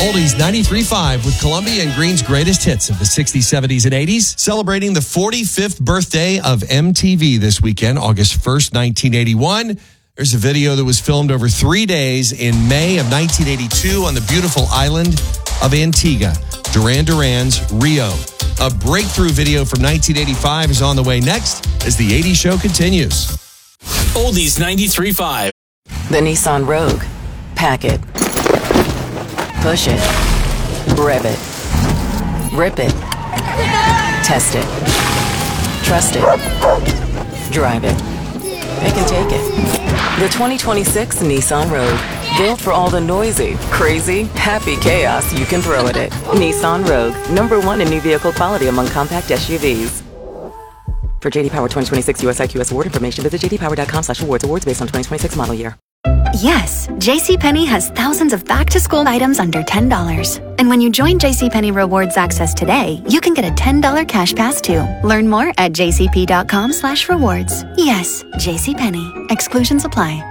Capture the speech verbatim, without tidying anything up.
Oldies ninety-three point five with Columbia and Green's greatest hits of the sixties, seventies, and eighties. Celebrating the forty-fifth birthday of M T V this weekend, August first, nineteen eighty-one. There's a video that was filmed over three days in May of nineteen eighty-two on the beautiful island of Antigua. Duran Duran's Rio. A breakthrough video from nineteen eighty-five is on the way next as the eighties show continues. Oldies ninety-three point five. The Nissan Rogue. Pack it. Push it. Rev it. Rip it. Test it. Trust it. Drive it. Pick and take it. The twenty twenty-six Nissan Rogue. Built for all the noisy, crazy, happy chaos you can throw at it. Nissan Rogue. Number one in new vehicle quality among compact S U Vs. For J D Power twenty twenty-six U S I Q S award information, visit j d power dot com slash awards. Awards based on twenty twenty-six model year. Yes, JCPenney has thousands of back-to-school items under ten dollars. And when you join JCPenney Rewards Access today, you can get a ten dollars cash pass too. Learn more at j c p dot com slash rewards. Yes, JCPenney. Exclusions apply.